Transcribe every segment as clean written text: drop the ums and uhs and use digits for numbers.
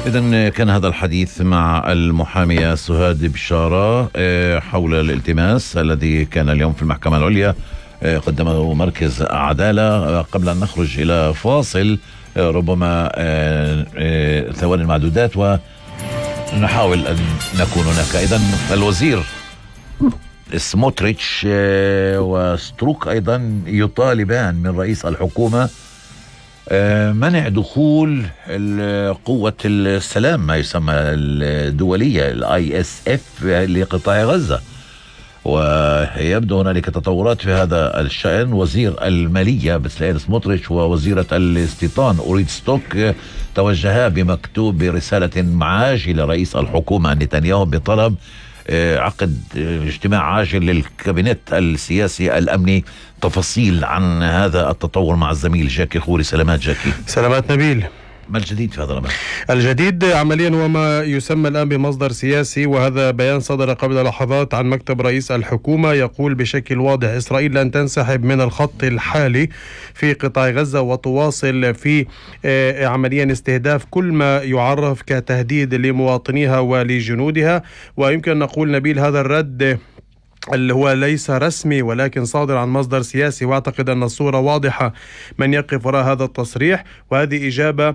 إذن كان هذا الحديث مع المحامية سهاد بشارة حول الالتماس الذي كان اليوم في المحكمة العليا قدمه مركز عدالة. قبل أن نخرج إلى فاصل ربما ثواني معدودات ونحاول أن نكون هناك. إذن الوزير سموتريتش وستروك أيضا يطالبان من رئيس الحكومة منع دخول قوة السلام ما يسمى الدولية ISF لقطاع غزة، ويبدو هنالك تطورات في هذا الشأن. وزير المالية بسليل سموتريتش ووزيرة الاستيطان أوريد ستوك توجها بمكتوب برسالة عاجلة لرئيس الحكومة نتنياهو بطلب عقد اجتماع عاجل للكابينت السياسي الأمني. تفاصيل عن هذا التطور مع الزميل جاكي خوري. سلامات جاكي. سلامات نبيل. ما الجديد في هذا الأمر؟ الجديد عمليا هو ما يسمى الآن بمصدر سياسي، وهذا بيان صدر قبل لحظات عن مكتب رئيس الحكومة يقول بشكل واضح إسرائيل لن تنسحب من الخط الحالي في قطاع غزة وتواصل في عمليا استهداف كل ما يعرف كتهديد لمواطنيها ولجنودها. ويمكن نقول نبيل هذا الرد اللي هو ليس رسمي ولكن صادر عن مصدر سياسي، واعتقد أن الصورة واضحة من يقف وراء هذا التصريح. وهذه إجابة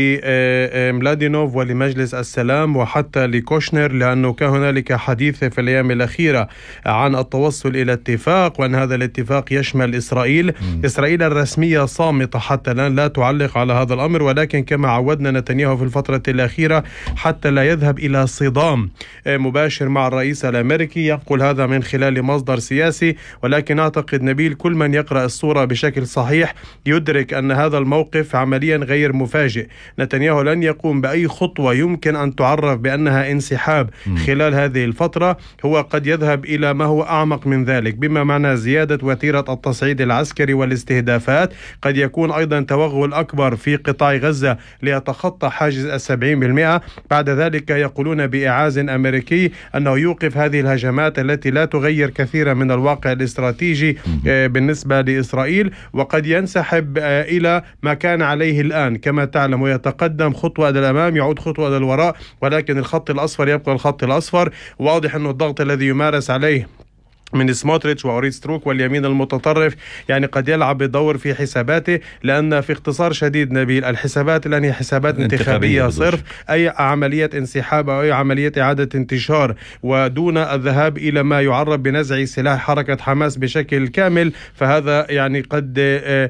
لملادينوف ولمجلس السلام وحتى لكوشنر، لأنه كان هنالك حديث في الأيام الأخيرة عن التوصل إلى اتفاق، وأن هذا الاتفاق يشمل إسرائيل. إسرائيل الرسمية صامتة حتى الآن، لا تعلق على هذا الأمر، ولكن كما عودنا نتنياهو في الفترة الأخيرة حتى لا يذهب إلى صدام مباشر مع الرئيس الأمريكي، يقول هذا من خلال مصدر سياسي. ولكن أعتقد نبيل كل من يقرأ الصورة بشكل صحيح يدرك أن هذا الموقف عمليا غير مفاجئ. نتنياهو لن يقوم بأي خطوة يمكن أن تعرف بأنها انسحاب خلال هذه الفترة، هو قد يذهب إلى ما هو أعمق من ذلك، بما معنى زيادة وتيرة التصعيد العسكري والاستهدافات. قد يكون أيضا توغل أكبر في قطاع غزة ليتخطى حاجز 70%. بعد ذلك يقولون بإعاز أمريكي أنه يوقف هذه الهجمات التي لا تغير كثيرا من الواقع الاستراتيجي بالنسبة لإسرائيل، وقد ينسحب إلى ما كان عليه الآن كما تعلم، ويتقدم خطوة إلى الأمام يعود خطوة إلى الوراء، ولكن الخط الأصفر يبقى الخط الأصفر. واضح أن الضغط الذي يمارس عليه من سموتريتش وأوريد ستروك واليمين المتطرف يعني قد يلعب بدور في حساباته، لأن في اختصار شديد نبيل الحسابات الآن هي حسابات انتخابية صرف. أي عملية انسحاب أو أي عملية إعادة انتشار ودون الذهاب إلى ما يعرف بنزع سلاح حركة حماس بشكل كامل، فهذا يعني قد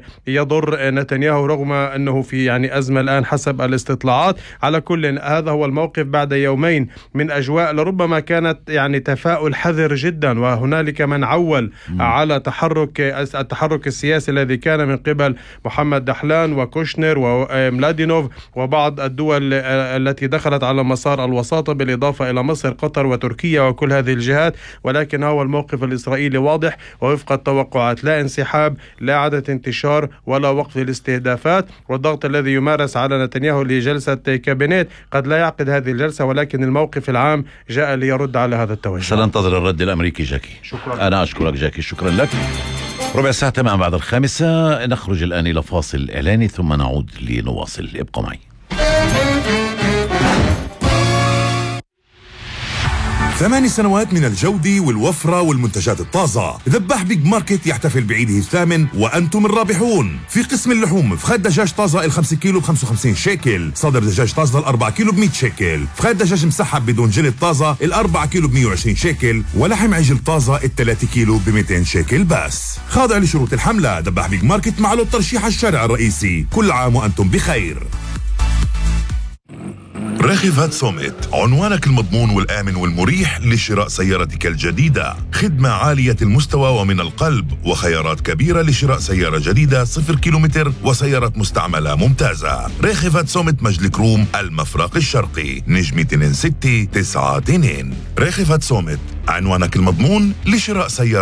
يضر نتنياهو رغم أنه في يعني أزمة الآن حسب الاستطلاعات. على كل هذا هو الموقف بعد يومين من أجواء لربما كانت يعني تفاؤل حذر جدا، وهنالك من عول على التحرك السياسي الذي كان من قبل محمد دحلان وكوشنر وملادينوف وبعض الدول التي دخلت على مسار الوساطة بالإضافة إلى مصر قطر وتركيا وكل هذه الجهات. ولكن هو الموقف الإسرائيلي واضح ووفق التوقعات، لا انسحاب لا إعادة انتشار ولا وقف للاستهدافات. والضغط الذي يمارس على نتنياهو لجلسة كابينت قد لا يعقد هذه الجلسة، ولكن الموقف العام جاء ليرد على هذا التوجه. سننتظر الرد الأمريكي جاكي. أنا أشكرك جاكي، شكرا لك. ربع ساعة تمام بعد 5، نخرج الآن إلى فاصل إعلاني ثم نعود لنواصل. ابقوا معي. 8 سنوات من الجودة والوفرة والمنتجات الطازة. ذباح بيج ماركت يحتفل بعيده الثامن وأنتم الرابحون. في قسم اللحوم فخاد دجاج طازة ال5 كيلو ب55 شيكل، صدر دجاج طازة ال4 كيلو ب100 شيكل، فخاد دجاج مسحب بدون جلد طازة ال4 كيلو ب120 شيكل، ولحم عجل طازة ال3 كيلو ب200 شيكل بس. خاضع لشروط الحملة. ذباح بيج ماركت معه ترشيح الشارع الرئيسي. كل عام وأنتم بخير. راخفات سوميت، عنوانك المضمون والآمن والمريح لشراء سيارتك الجديدة. خدمة عالية المستوى ومن القلب، وخيارات كبيرة لشراء سيارة جديدة 0 كيلومتر وسيارة مستعملة ممتازة. راخفات سوميت مجلك روم المفرق الشرقي، نجم 2692. راخفات سوميت، عنوانك المضمون لشراء سيارة